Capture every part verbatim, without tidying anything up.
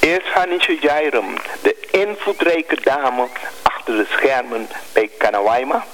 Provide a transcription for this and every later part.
Eerst Hanisha Jairam, de invloedrijke dame achter de schermen bij Kanawaima.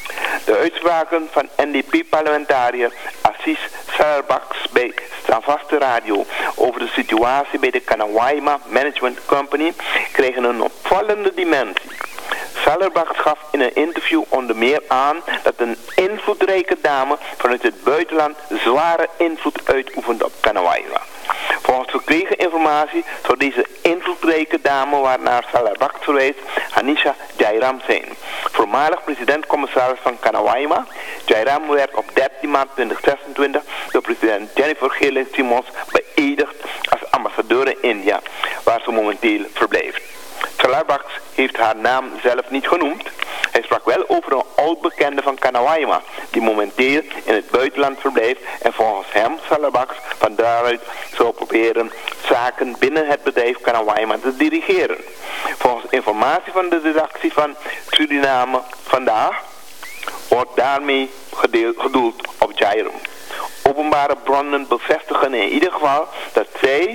De uitspraken van N D P-parlementariër Assis Salarbaks bij Standvaste Radio over de situatie bij de Kanawaima Management Company kregen een opvallende dimensie. Salarbaks gaf in een interview onder meer aan dat een invloedrijke dame vanuit het buitenland zware invloed uitoefent op Kanawaima. Volgens verkregen informatie zou deze invloedrijke dame waarnaar Salarbaks verwijst Hanisha Jairam zijn. Voormalig president-commissaris van Kanawaima. Jairam werd op dertien maart tweeduizend zesentwintig door president Jennifer Gilling-Simons beëdigd als ambassadeur in India, waar ze momenteel verblijft. Salarbaks heeft haar naam zelf niet genoemd. Hij sprak wel over een oud-bekende van Kanawaima, die momenteel in het buitenland verblijft en volgens hem, Salarbaks, van daaruit zou proberen zaken binnen het bedrijf Kanawaima te dirigeren. Volgens informatie van de redactie van Suriname Vandaag wordt daarmee gedeeld, gedoeld op Jairam. Openbare bronnen bevestigen in ieder geval dat zij,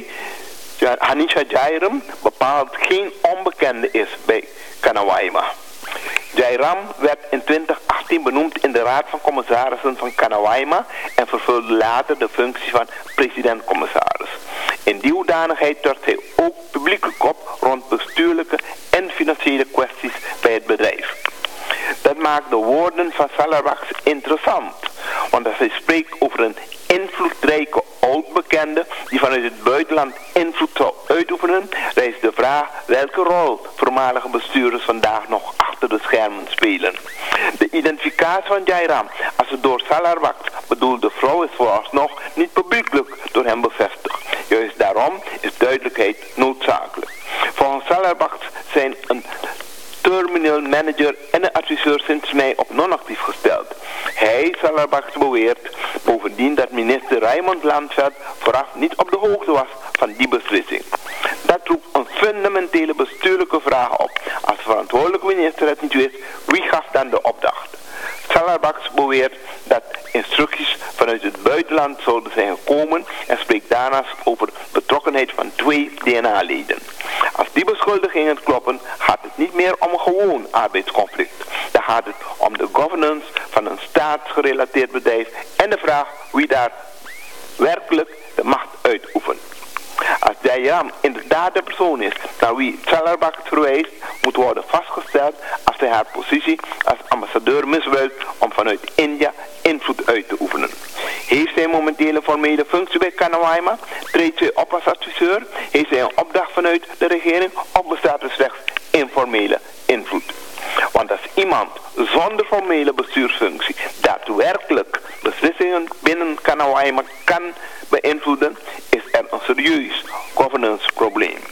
Hanisha Jairam, bepaald geen onbekende is bij Kanawaima. Jairam werd in twintig achttien benoemd in de Raad van Commissarissen van Kanawaima en vervulde later de functie van president-commissaris. In die hoedanigheid werd hij ook publieke kop rond bestuurlijke en financiële kwesties bij het bedrijf. Dat maakt de woorden van Salarbaks interessant, want als hij spreekt over een invloedrijke oud-bekende die vanuit het buitenland invloed zou uitoefenen, rijst de vraag welke rol voormalige bestuurders vandaag nog achter de schermen spelen. De identificatie van Jairam als de door Salarbaks bedoelde vrouw is vooralsnog niet publiekelijk door hem bevestigd. Juist daarom is duidelijkheid noodzakelijk. Volgens Salarbaks zijn een terminal manager en een adviseur sinds mei op non-actief gesteld. Hij, Salarbaks, beweert bovendien dat minister Raymond Landveld vooraf niet op de hoogte was van die beslissing. Dat roept een fundamentele bestuurlijke vraag op. Als de verantwoordelijke minister het niet wist, wie gaf dan de opdracht? Salarbaks beweert dat instructies vanuit het buitenland zouden zijn gekomen en spreekt daarnaast over betrokkenheid van twee D N A-leden. Als die beschuldigingen kloppen, gaat het niet meer om een gewoon arbeidsconflict. Dan gaat het om de governance van een staatsgerelateerd bedrijf en de vraag wie daar werkelijk de macht uitoefent. Als Jairam inderdaad de persoon is naar wie Salarbaks verwijst, moet worden vastgesteld als hij haar positie als ambassadeur misbruikt om vanuit India invloed uit te oefenen. Heeft zij momenteel een formele functie bij Kanawaima? Treedt zij op als adviseur? Heeft zij een opdracht vanuit de regering? Of bestaat er slechts informele invloed? Want als iemand zonder formele bestuursfunctie daadwerkelijk beslissingen binnen Kanawaima kan beïnvloeden, is er een serieus governance probleem.